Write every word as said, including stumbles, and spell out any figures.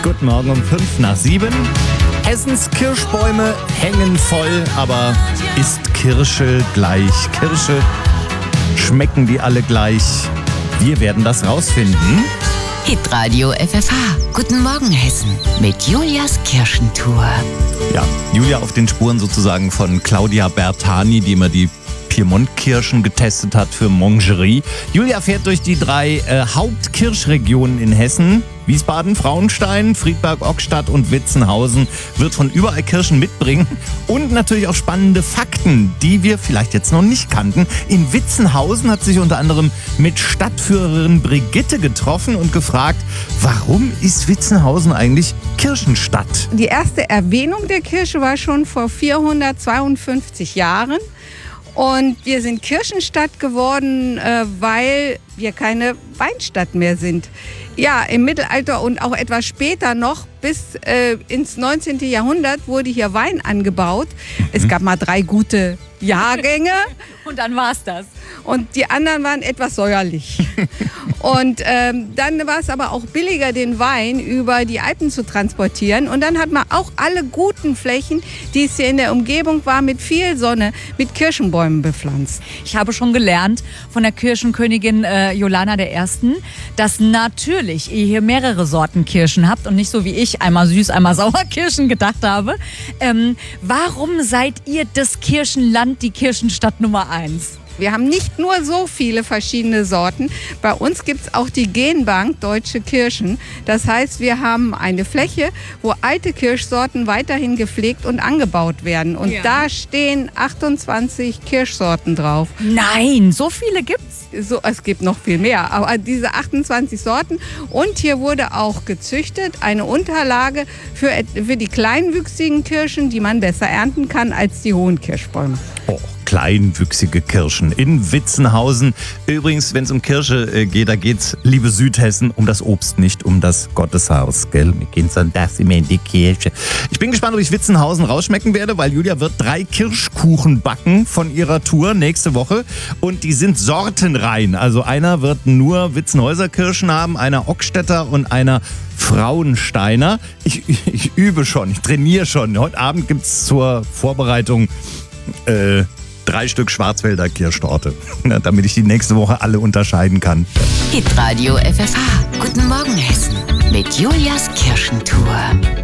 Guten Morgen um fünf nach sieben. Hessens Kirschbäume hängen voll, aber ist Kirsche gleich Kirsche? Schmecken die alle gleich? Wir werden das rausfinden. Hitradio F F H. Guten Morgen Hessen mit Julias Kirschentour. Ja, Julia auf den Spuren sozusagen von Claudia Bertani, die immer die Piemont-Kirschen getestet hat für Mangerie. Julia fährt durch die drei äh, Hauptkirschregionen in Hessen. Wiesbaden, Frauenstein, Friedberg, Ockstadt und Witzenhausen, wird von überall Kirschen mitbringen und natürlich auch spannende Fakten, die wir vielleicht jetzt noch nicht kannten. In Witzenhausen hat sich unter anderem mit Stadtführerin Brigitte getroffen und gefragt, warum ist Witzenhausen eigentlich Kirschenstadt? Die erste Erwähnung der Kirsche war schon vor vierhundertzweiundfünfzig Jahren. Und wir sind Kirschenstadt geworden, äh, weil wir keine Weinstadt mehr sind. Ja, im Mittelalter und auch etwas später noch, bis äh, ins neunzehnten. Jahrhundert wurde hier Wein angebaut. Mhm. Es gab mal drei gute Jahrgänge. Und dann war's das. Und die anderen waren etwas säuerlich. Und ähm, dann war es aber auch billiger, den Wein über die Alpen zu transportieren. Und dann hat man auch alle guten Flächen, die es hier in der Umgebung war, mit viel Sonne, mit Kirschenbäumen bepflanzt. Ich habe schon gelernt von der Kirschenkönigin äh, Jolana der Ersten, dass natürlich ihr hier mehrere Sorten Kirschen habt und nicht so wie ich einmal süß, einmal sauer Kirschen gedacht habe. Ähm, warum seid ihr das Kirschenland, die Kirschenstadt Nummer eins? Wir haben nicht nur so viele verschiedene Sorten. Bei uns gibt es auch die Genbank Deutsche Kirschen. Das heißt, wir haben eine Fläche, wo alte Kirschsorten weiterhin gepflegt und angebaut werden. Und ja. Da stehen achtundzwanzig Kirschsorten drauf. Nein, so viele gibt's? So, es gibt noch viel mehr, aber diese achtundzwanzig Sorten. Und hier wurde auch gezüchtet eine Unterlage für, für die kleinwüchsigen Kirschen, die man besser ernten kann als die hohen Kirschbäume. Oh. Kleinwüchsige Kirschen in Witzenhausen. Übrigens, wenn es um Kirsche äh, geht, da geht's, liebe Südhessen, um das Obst, nicht um das Gotteshaus, gell? Wir gehen sonntags immer in die Kirche. Ich bin gespannt, ob ich Witzenhausen rausschmecken werde, weil Julia wird drei Kirschkuchen backen von ihrer Tour nächste Woche und die sind sortenrein. Also einer wird nur Witzenhäuser Kirschen haben, einer Ockstädter und einer Frauensteiner. Ich, ich, ich übe schon, ich trainiere schon. Heute Abend gibt's zur Vorbereitung äh, drei Stück Schwarzwälder Kirschtorte, damit ich die nächste Woche alle unterscheiden kann. Hitradio F F H. Guten Morgen Hessen mit Julias Kirschentour.